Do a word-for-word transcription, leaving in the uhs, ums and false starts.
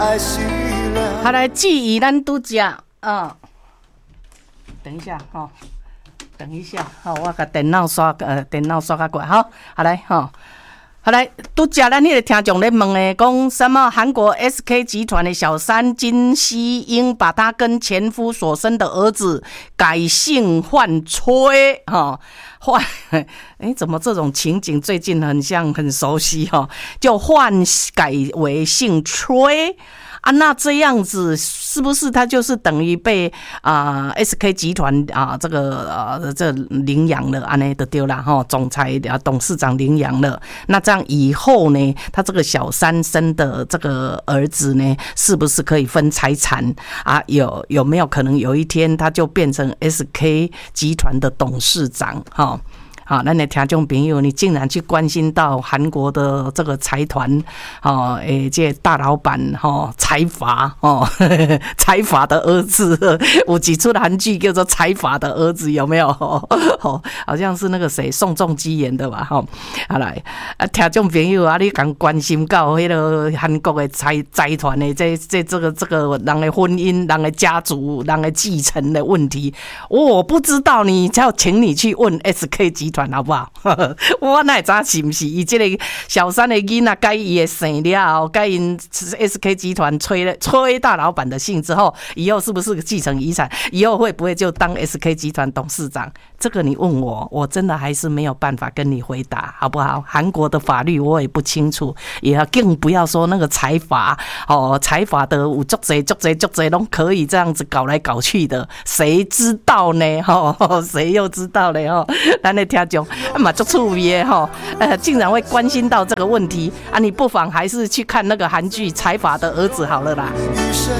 好来，记忆咱拄食啊，等一下哈、哦，等一下哈、哦，我把电脑刷呃电脑刷较过好，好来哈。哦好来，拄食咱迄个听众咧问诶，讲什么？韩国 S K 集团的小三金希英把她跟前夫所生的儿子改姓换崔，哈，换哎，怎么这种情景最近很像很熟悉哈？就换改为姓崔。啊，那这样子是不是他就是等于被啊、呃、S K 集团啊这个呃这领养了，安尼就对了哈，总裁啊董事长领养了，那这样以后呢，他这个小三生的这个儿子呢，是不是可以分财产啊？有有没有可能有一天他就变成 S K 集团的董事长哈？好，咱的听众朋友，你竟然去关心到韩国的这个财团，哦，诶，这大老板，哦，财阀，哦，财阀的儿子，有几出韩剧叫做《财阀的儿子》，有没有？哦，好像是那个谁宋仲基演的吧？哈，好来，啊，听众朋友啊，你敢关心到迄个韩国的财财团的这这这个这个人的婚姻、人的家族、人的继承的问题，我不知道，你要请你去问 S K 集团。好不好？我哪会知是不是？伊这个小三的囡仔改伊的姓了，改因 S K 集团崔崔大老板的姓之后，以后是不是继承遗产？以后会不会就当 S K 集团董事长？这个你问我，我真的还是没有办法跟你回答，好不好？韩国的法律我也不清楚，也要更不要说那个财阀哦，财阀的有足侪足侪足侪都可以这样子搞来搞去的，谁知道呢？哦，谁又知道呢？哦，咱的听众嘛足趣味的吼，呃，竟然会关心到这个问题啊！你不妨还是去看那个韩剧《财阀的儿子》好了啦。